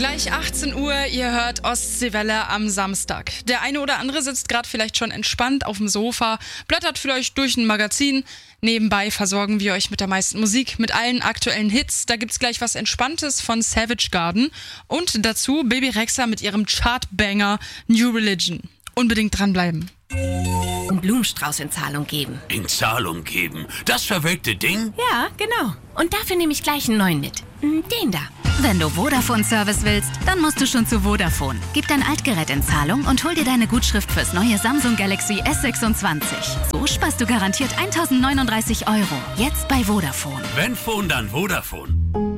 Gleich 18 Uhr, ihr hört Ostseewelle am Samstag. Der eine oder andere sitzt gerade vielleicht schon entspannt auf dem Sofa, blättert vielleicht durch ein Magazin. Nebenbei versorgen wir euch mit der meisten Musik, mit allen aktuellen Hits. Da gibt's gleich was Entspanntes von Savage Garden und dazu Bebe Rexha mit ihrem Chartbanger New Religion. Unbedingt dranbleiben. Einen Blumenstrauß in Zahlung geben. In Zahlung geben? Das verwelkte Ding? Ja, genau. Und dafür nehme ich gleich einen neuen mit. Den da. Wenn du Vodafone-Service willst, dann musst du schon zu Vodafone. Gib dein Altgerät in Zahlung und hol dir deine Gutschrift fürs neue Samsung Galaxy S26. So sparst du garantiert 1.039 €. Jetzt bei Vodafone. Wenn Phone, dann Vodafone.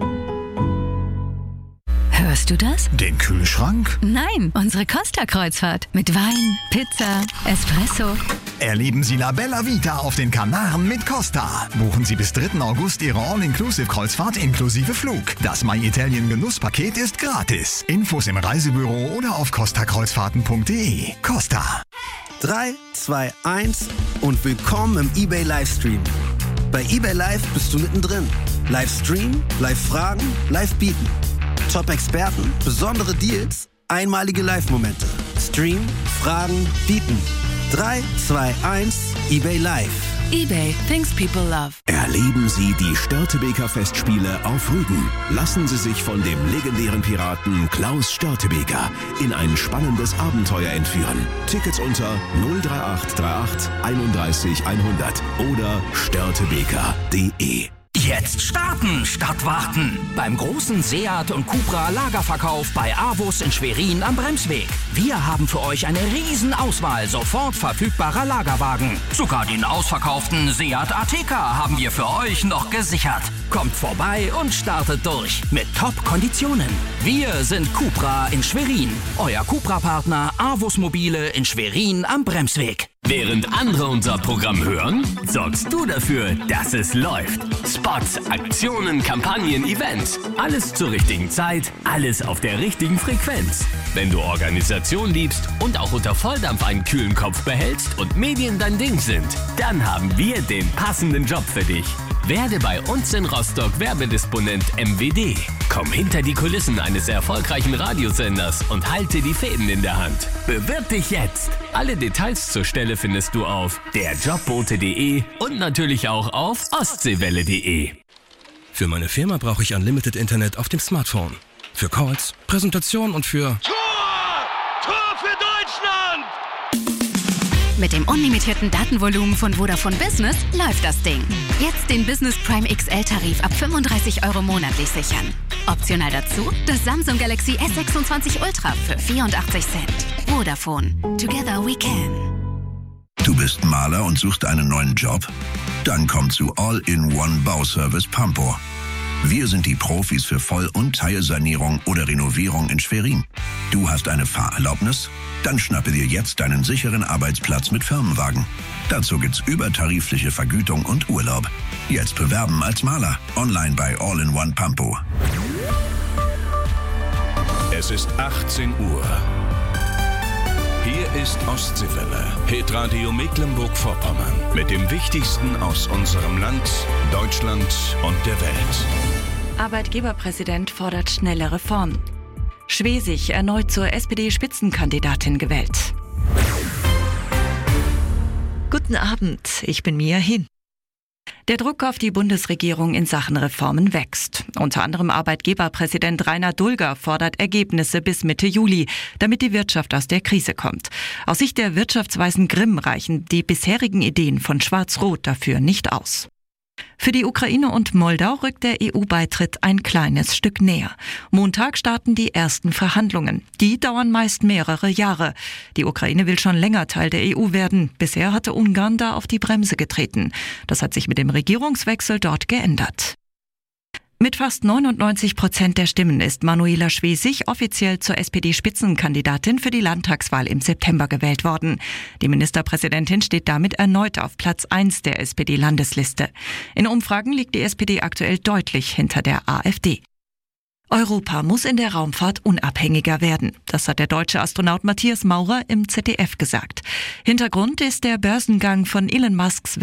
Hörst du das? Den Kühlschrank? Nein, unsere Costa-Kreuzfahrt. Mit Wein, Pizza, Espresso. Erleben Sie La Bella Vita auf den Kanaren mit Costa. Buchen Sie bis 3. August Ihre All-Inclusive-Kreuzfahrt inklusive Flug. Das My Italien Genusspaket ist gratis. Infos im Reisebüro oder auf costakreuzfahrten.de. Costa. 3, 2, 1 und willkommen im eBay Livestream. Bei eBay Live bist du mittendrin. Livestream, Live-Fragen, Live-Bieten. Top-Experten, besondere Deals, einmalige Live-Momente. Stream, Fragen, Bieten. 3, 2, 1, eBay Live. eBay, things people love. Erleben Sie die Störtebeker Festspiele auf Rügen. Lassen Sie sich von dem legendären Piraten Klaus Störtebeker in ein spannendes Abenteuer entführen. Tickets unter 03838 31 100 oder störtebeker.de. Jetzt starten statt warten. Beim großen Seat und Cupra Lagerverkauf bei AWUS in Schwerin am Bremsweg. Wir haben für euch eine riesen Auswahl sofort verfügbarer Lagerwagen. Sogar den ausverkauften Seat Ateca haben wir für euch noch gesichert. Kommt vorbei und startet durch mit Top-Konditionen. Wir sind Cupra in Schwerin. Euer Cupra-Partner AWUS Mobile in Schwerin am Bremsweg. Während andere unser Programm hören, sorgst du dafür, dass es läuft. Spots, Aktionen, Kampagnen, Events. Alles zur richtigen Zeit, alles auf der richtigen Frequenz. Wenn du Organisation liebst und auch unter Volldampf einen kühlen Kopf behältst und Medien dein Ding sind, dann haben wir den passenden Job für dich. Werde bei uns in Rostock Werbedisponent MWD. Komm hinter die Kulissen eines erfolgreichen Radiosenders und halte die Fäden in der Hand. Bewirb dich jetzt! Alle Details zur Stelle findest du auf derjobbote.de und natürlich auch auf ostseewelle.de. Für meine Firma brauche ich Unlimited Internet auf dem Smartphone. Für Calls, Präsentationen und für... Tor für Deutschland! Mit dem unlimitierten Datenvolumen von Vodafone Business läuft das Ding. Jetzt den Business Prime XL-Tarif ab 35 € monatlich sichern. Optional dazu das Samsung Galaxy S26 Ultra für 84 Cent. Vodafone. Together we can. Du bist Maler und suchst einen neuen Job? Dann komm zu All-in-One Bauservice Pampo. Wir sind die Profis für Voll- und Teilsanierung oder Renovierung in Schwerin. Du hast eine Fahrerlaubnis? Dann schnappe dir jetzt deinen sicheren Arbeitsplatz mit Firmenwagen. Dazu gibt's übertarifliche Vergütung und Urlaub. Jetzt bewerben als Maler. Online bei All-in-One Pampo. Es ist 18 Uhr. Hier ist Ostseewelle, Hitradio Mecklenburg-Vorpommern. Mit dem Wichtigsten aus unserem Land, Deutschland und der Welt. Arbeitgeberpräsident fordert schnelle Reformen. Schwesig erneut zur SPD-Spitzenkandidatin gewählt. Guten Abend, ich bin Mia Hin. Der Druck auf die Bundesregierung in Sachen Reformen wächst. Unter anderem Arbeitgeberpräsident Rainer Dulger fordert Ergebnisse bis Mitte Juli, damit die Wirtschaft aus der Krise kommt. Aus Sicht der Wirtschaftsweisen Grimm reichen die bisherigen Ideen von Schwarz-Rot dafür nicht aus. Für die Ukraine und Moldau rückt der EU-Beitritt ein kleines Stück näher. Montag starten die ersten Verhandlungen. Die dauern meist mehrere Jahre. Die Ukraine will schon länger Teil der EU werden. Bisher hatte Ungarn da auf die Bremse getreten. Das hat sich mit dem Regierungswechsel dort geändert. Mit fast 99% der Stimmen ist Manuela Schwesig offiziell zur SPD-Spitzenkandidatin für die Landtagswahl im September gewählt worden. Die Ministerpräsidentin steht damit erneut auf Platz 1 der SPD-Landesliste. In Umfragen liegt die SPD aktuell deutlich hinter der AfD. Europa muss in der Raumfahrt unabhängiger werden. Das hat der deutsche Astronaut Matthias Maurer im ZDF gesagt. Hintergrund ist der Börsengang von Elon Musks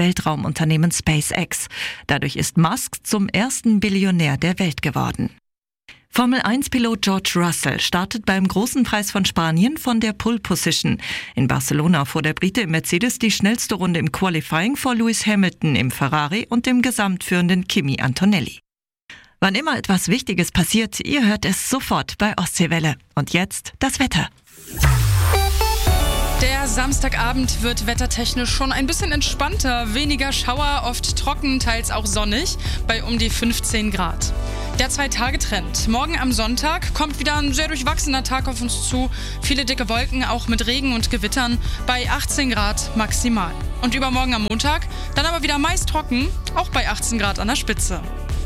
Weltraumunternehmen SpaceX. Dadurch ist Musk zum ersten Billionär der Welt geworden. Formel-1-Pilot George Russell startet beim Großen Preis von Spanien von der Pole Position. In Barcelona fuhr der Brite im Mercedes die schnellste Runde im Qualifying vor Lewis Hamilton im Ferrari und dem gesamtführenden Kimi Antonelli. Wann immer etwas Wichtiges passiert, ihr hört es sofort bei Ostseewelle. Und jetzt das Wetter. Der Samstagabend wird wettertechnisch schon ein bisschen entspannter. Weniger Schauer, oft trocken, teils auch sonnig, bei um die 15 Grad. Der 2-Tage-Trend. Morgen am Sonntag kommt wieder ein sehr durchwachsener Tag auf uns zu. Viele dicke Wolken, auch mit Regen und Gewittern, bei 18 Grad maximal. Und übermorgen am Montag dann aber wieder meist trocken, auch bei 18 Grad an der Spitze.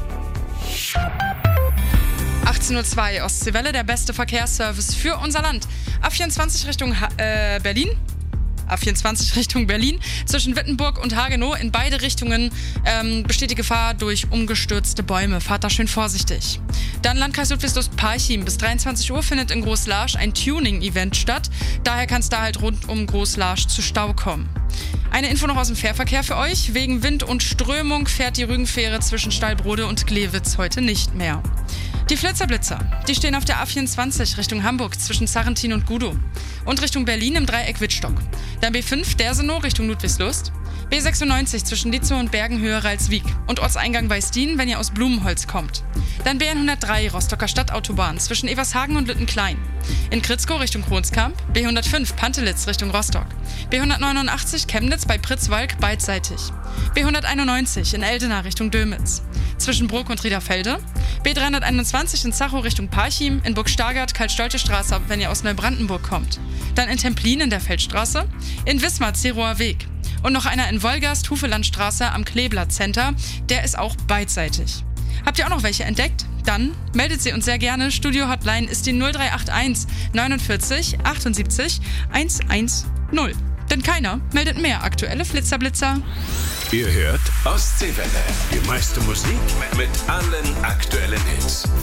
18:02 Uhr, Ostseewelle, der beste Verkehrsservice für unser Land. A24 Richtung Berlin. A24 Richtung Berlin. Zwischen Wittenburg und Hagenow in beide Richtungen besteht die Gefahr durch umgestürzte Bäume. Fahrt da schön vorsichtig. Dann Landkreis Ludwigslust-Parchim. Bis 23 Uhr findet in Groß-Laasch ein Tuning-Event statt. Daher kann es da halt rund um Groß-Laasch zu Stau kommen. Eine Info noch aus dem Fährverkehr für euch. Wegen Wind und Strömung fährt die Rügenfähre zwischen Stallbrode und Glewitz heute nicht mehr. Die Flitzer-Blitzer, die stehen auf der A24 Richtung Hamburg zwischen Sarrentin und Gudow und Richtung Berlin im Dreieck Wittstock. Dann B5 Dersenow Richtung Ludwigslust, B96 zwischen Dietzow und Bergenhöhe Ralswiek und Ortseingang Weißdien, wenn ihr aus Blumenholz kommt. Dann BN103 Rostocker Stadtautobahn zwischen Evershagen und Lüttenklein. In Kritzkow Richtung Kronskamp, B105 Pantelitz Richtung Rostock, B189 Chemnitz bei Pritzwalk beidseitig, B191 in Eldena Richtung Dömitz. Zwischen Bruck und Riederfelde, B321 in Zachow Richtung Parchim, in Burgstargard Karl-Stolte-Straße, wenn ihr aus Neubrandenburg kommt. Dann in Templin in der Feldstraße, in Wismar Zerower Weg. Und noch einer in Wolgast, Hufelandstraße am Kleeblatt Center, der ist auch beidseitig. Habt ihr auch noch welche entdeckt? Dann meldet sie uns sehr gerne. Studio-Hotline ist die 0381 49 78 110. Denn keiner meldet mehr aktuelle Flitzer-Blitzer. Ihr hört Ostseewelle. Die meiste Musik mit allen aktuellen Hits.